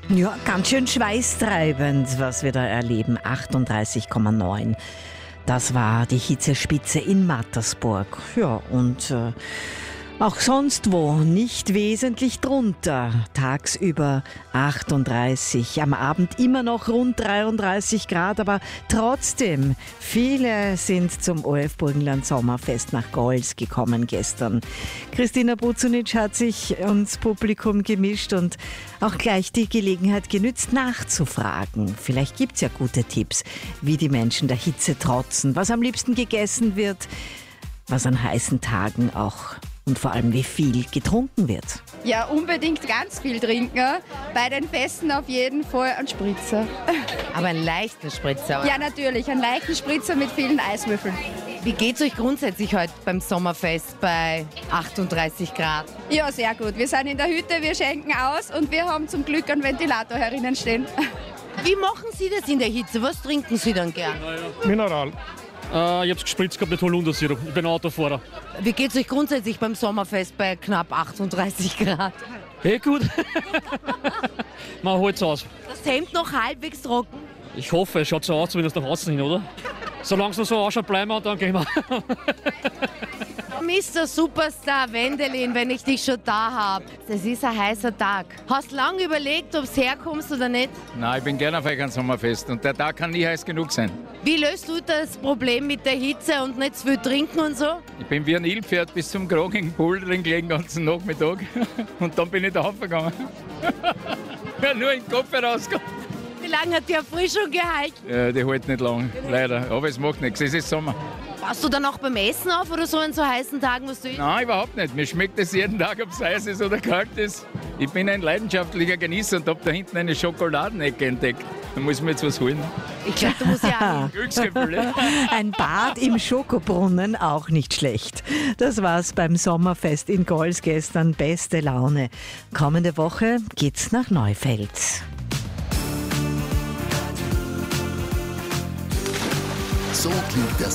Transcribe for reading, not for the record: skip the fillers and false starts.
Ja, ganz schön schweißtreibend, was wir da erleben. 38,9. Das war die Hitzespitze in Mattersburg. Ja, und auch sonst wo nicht wesentlich drunter. Tagsüber 38, am Abend immer noch rund 33 Grad, aber trotzdem, viele sind zum ORF-Burgenland Sommerfest nach Gols gekommen gestern. Christina Buzunic hat sich ins Publikum gemischt und auch gleich die Gelegenheit genützt, nachzufragen. Vielleicht gibt's ja gute Tipps, wie die Menschen der Hitze trotzen, was am liebsten gegessen wird, was an heißen Tagen auch und vor allem, wie viel getrunken wird. Ja, unbedingt ganz viel trinken. Bei den Festen auf jeden Fall einen Spritzer. Aber einen leichten Spritzer? Ja, natürlich. Einen leichten Spritzer mit vielen Eiswürfeln. Wie geht's euch grundsätzlich heute beim Sommerfest bei 38 Grad? Ja, sehr gut. Wir sind in der Hütte, wir schenken aus und wir haben zum Glück einen Ventilator herinnen stehen. Wie machen Sie das in der Hitze? Was trinken Sie dann gern? Mineral. Ich hab's gespritzt gehabt mit Holundersirup. Ich bin Autofahrer. Wie geht's euch grundsätzlich beim Sommerfest bei knapp 38 Grad? Hey, gut. Man holt's aus. Das Hemd noch halbwegs trocken? Ich hoffe, es schaut so aus, zumindest nach außen hin, oder? Solange es noch so ausschaut, bleiben wir und dann gehen wir. Mr. Superstar Wendelin, wenn ich dich schon da habe. Das ist ein heißer Tag. Hast lange überlegt, ob du herkommst oder nicht? Nein, ich bin gerne auf euch ein Sommerfest und der Tag kann nie heiß genug sein. Wie löst du das Problem mit der Hitze und nicht zu viel trinken und so? Ich bin wie ein Nilpferd bis zum Kragen im Pool drin gelegen den ganzen Nachmittag und dann bin ich da raufgegangen. Nur in den Kopf herausgegangen. Wie lange hat die Erfrischung gehalten? Ja, die hält nicht lang, leider. Aber es macht nichts, es ist Sommer. Passt du dann auch beim Essen auf oder so an so heißen Tagen, was du isst? Nein, überhaupt nicht. Mir schmeckt es jeden Tag, ob es heiß ist oder kalt ist. Ich bin ein leidenschaftlicher Genießer und habe da hinten eine Schokoladenecke entdeckt. Da muss ich mir jetzt was holen. Ich glaube, du musst ja Glücksgefühl. Ein Bad im Schokobrunnen, auch nicht schlecht. Das war's beim Sommerfest in Gols gestern. Beste Laune. Kommende Woche geht's nach Neufeld. So klingt der